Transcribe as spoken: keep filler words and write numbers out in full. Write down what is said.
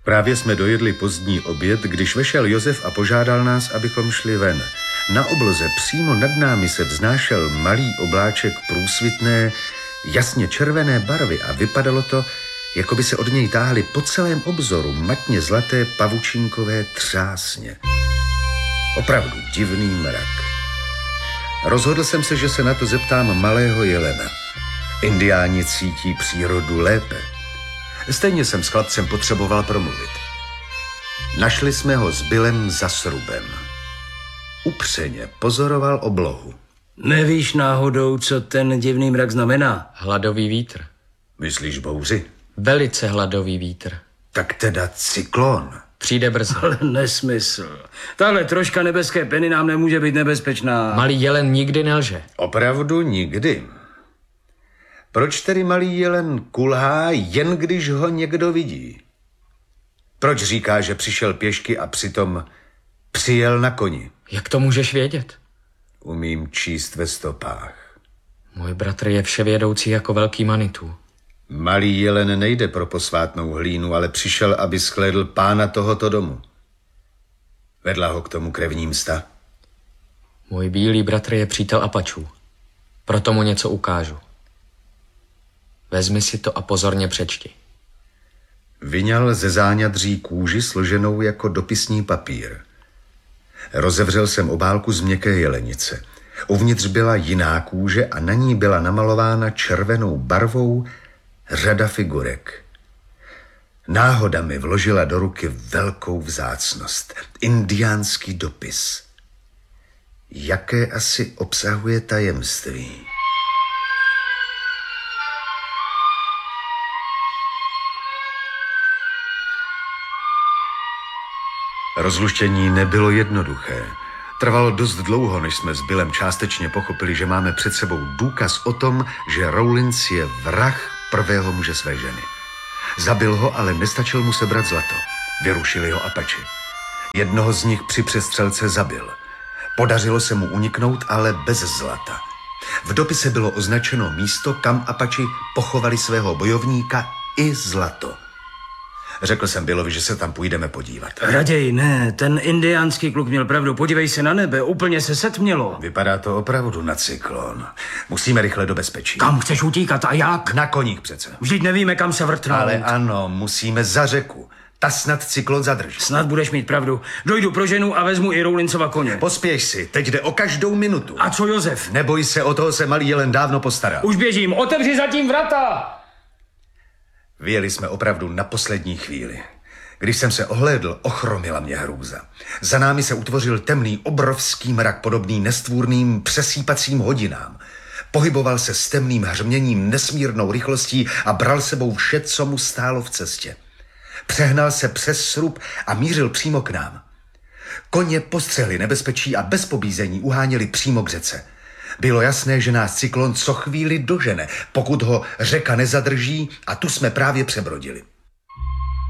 Právě jsme dojedli pozdní oběd, když vešel Josef a požádal nás, abychom šli ven. Na obloze přímo nad námi se vznášel malý obláček průsvitné, jasně červené barvy a vypadalo to, jako by se od něj táhly po celém obzoru matně zlaté pavučinkové třásně. Opravdu divný mrak. Rozhodl jsem se, že se na to zeptám malého jelena. Indiáni cítí přírodu lépe. Stejně jsem s chlapcem potřeboval promluvit. Našli jsme ho s Billem za srubem. Upřeně pozoroval oblohu. Nevíš náhodou, co ten divný mrak znamená? Hladový vítr. Myslíš bouři? Velice hladový vítr. Tak teda cyklon. Přijde brzy. Ale nesmysl. Tahle troška nebeské peny nám nemůže být nebezpečná. Malý jelen nikdy nelže. Opravdu nikdy. Proč tedy malý jelen kulhá, jen když ho někdo vidí? Proč říká, že přišel pěšky a přitom přijel na koni? Jak to můžeš vědět? Umím číst ve stopách. Můj bratr je vševědoucí jako velký Manitou. Malý jelen nejde pro posvátnou hlínu, ale přišel, aby shlédl pána tohoto domu. Vedla ho k tomu krevní msta. Můj bílý bratr je přítel Apačů. Proto mu něco ukážu. Vezmi si to a pozorně přečti. Vyňal ze záňadří kůži složenou jako dopisní papír. Rozevřel jsem obálku z měkké jelenice. Uvnitř byla jiná kůže a na ní byla namalována červenou barvou řada figurek. Náhoda mi vložila do ruky velkou vzácnost. Indiánský dopis. Jaké asi obsahuje tajemství? Rozluštění nebylo jednoduché. Trvalo dost dlouho, než jsme s Billem částečně pochopili, že máme před sebou důkaz o tom, že Rawlins je vrah prvého muže své ženy. Zabil ho, ale nestačil mu sebrat zlato. Vyrušili ho Apači. Jednoho z nich při přestřelce zabil. Podařilo se mu uniknout, ale bez zlata. V dopise bylo označeno místo, kam Apači pochovali svého bojovníka i zlato. Řekl jsem Billovi, že se tam půjdeme podívat. Raději ne, ten indiánský kluk měl pravdu. Podívej se na nebe, úplně se setmělo. Vypadá to opravdu na cyklon. Musíme rychle do bezpečí. Kam chceš utíkat a jak? Na koních přece. Vždyť nevíme, kam se vrtnout. Ale ano, musíme za řeku. Ta snad cyklon zadrží. Snad budeš mít pravdu. Dojdu pro ženu a vezmu i Rawlinsova koně. Pospěš si, teď jde o každou minutu. A co Josef? Neboj se, o toho se malý jelen dávno postaral. Už běžím, otevři zatím vrata! Vyjeli jsme opravdu na poslední chvíli. Když jsem se ohlédl, ochromila mě hrůza. Za námi se utvořil temný, obrovský mrak, podobný nestvůrným přesýpacím hodinám. Pohyboval se s temným hřměním, nesmírnou rychlostí a bral sebou vše, co mu stálo v cestě. Přehnal se přes srub a mířil přímo k nám. Koně postřehli nebezpečí a bez pobízení uháněli přímo k řece. Bylo jasné, že nás cyklon co chvíli dožene, pokud ho řeka nezadrží, a tu jsme právě přebrodili.